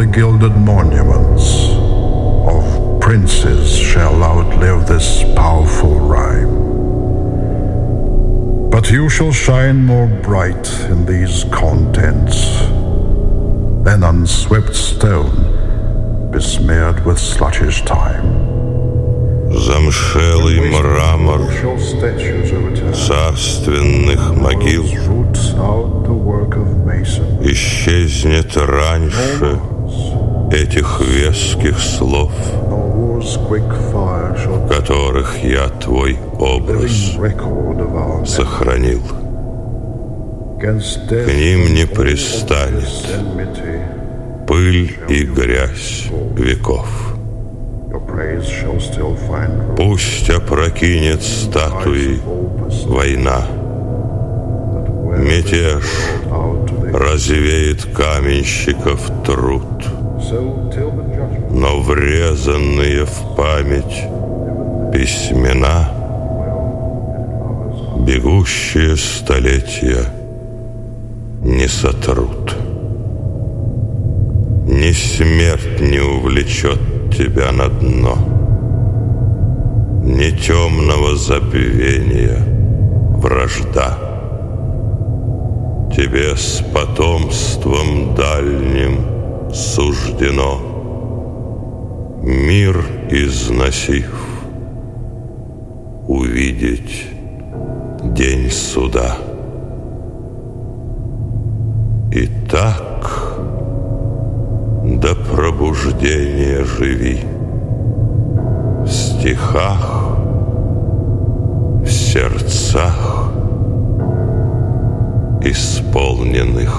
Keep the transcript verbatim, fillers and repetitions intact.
gilded monuments of princes shall outlive this powerful rhyme. But you shall shine more bright in these contents than unswept stone besmeared with sluggish time. Замшелый мрамор царственных могил исчезнет раньше этих веских слов, в которых я твой образ сохранил. К ним не пристанет пыль и грязь веков. Пусть опрокинет статуи война, мятеж развеет каменщиков труд, но врезанные в память письмена бегущие столетия не сотрут. Ни смерть не увлечет тебя на дно, ни темного забвения вражда. Тебе с потомством дальним суждено, мир износив, увидеть день суда. Итак, до пробуждения живи в стихах, в сердцах, исполненных